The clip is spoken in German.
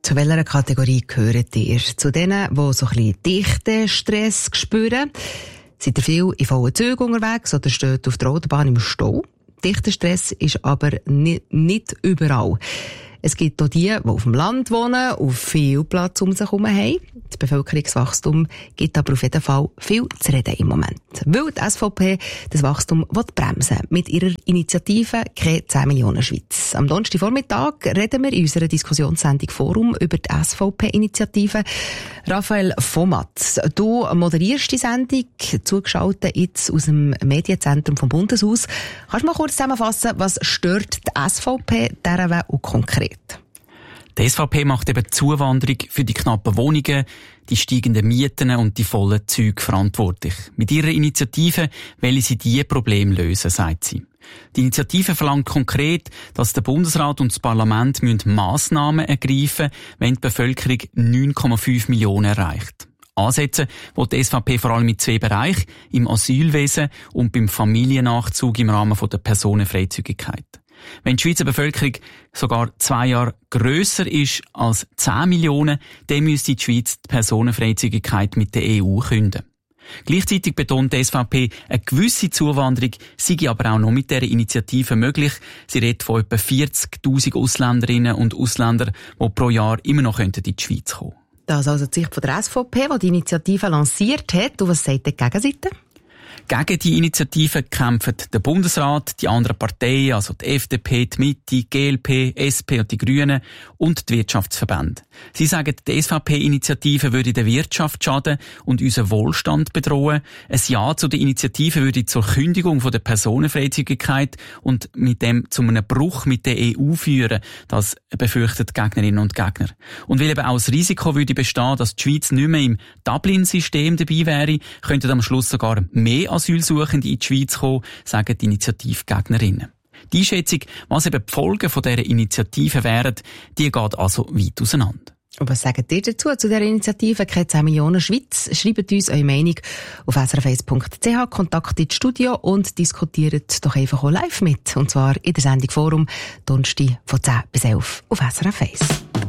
Zu welcher Kategorie gehört ihr? Zu denen, die so ein bisschen dichten Stress spüren? Seid ihr viel in vollen Zügen unterwegs oder steht auf der Autobahn im Stau? Dichter Stress ist aber nicht überall. Es gibt auch die auf dem Land wohnen und viel Platz um sich herum haben. Das Bevölkerungswachstum gibt aber auf jeden Fall viel zu reden im Moment. Weil die SVP das Wachstum bremsen will. Mit ihrer Initiative «Keine 10 Millionen Schweiz». Am Donnerstagvormittag reden wir in unserer Diskussionssendung Forum über die SVP-Initiative. Raphael Vomat, du moderierst die Sendung, zugeschaltet jetzt aus dem Medienzentrum vom Bundeshaus. Kannst du mal kurz zusammenfassen, was stört die SVP dieser Weg und konkret? Die SVP macht eben die Zuwanderung für die knappen Wohnungen, die steigenden Mieten und die vollen Züge verantwortlich. Mit ihrer Initiative will sie diese Probleme lösen, sagt sie. Die Initiative verlangt konkret, dass der Bundesrat und das Parlament Massnahmen ergreifen müssen, wenn die Bevölkerung 9,5 Millionen erreicht. Ansetzen will die SVP vor allem in 2 Bereichen, im Asylwesen und beim Familiennachzug im Rahmen der Personenfreizügigkeit. Wenn die Schweizer Bevölkerung sogar 2 Jahre grösser ist als 10 Millionen, dann müsste die Schweiz die Personenfreizügigkeit mit der EU künden. Gleichzeitig betont die SVP, eine gewisse Zuwanderung sei aber auch noch mit dieser Initiative möglich. Sie redet von etwa 40'000 Ausländerinnen und Ausländern, die pro Jahr immer noch in die Schweiz kommen könnten. Das ist also die Sicht von der SVP, die die Initiative lanciert hat. Und was sagt die Gegenseite? Gegen die Initiative kämpfen der Bundesrat, die anderen Parteien, also die FDP, die Mitte, die GLP, SP und die Grünen und die Wirtschaftsverbände. Sie sagen, die SVP-Initiative würde der Wirtschaft schaden und unseren Wohlstand bedrohen. Ein Ja zu der Initiative würde zur Kündigung von der Personenfreizügigkeit und mit dem zu einem Bruch mit der EU führen. Das befürchten Gegnerinnen und Gegner. Und weil eben auch das Risiko würde bestehen, dass die Schweiz nicht mehr im Dublin-System dabei wäre, könnten am Schluss sogar mehr Asylsuchende in die Schweiz kommen, sagen die Initiativgegnerinnen. Die Einschätzung, was eben die Folgen von dieser Initiative wären, die geht also weit auseinander. Und was sagt ihr dazu, zu dieser Initiative «Keine 10 Millionen Schweiz»? Schreibt uns eure Meinung auf srf1.ch, Kontakt ins Studio und diskutiert doch einfach auch live mit. Und zwar in der Sendung Forum, Donnerstag von 10 bis 11 auf SRF 1.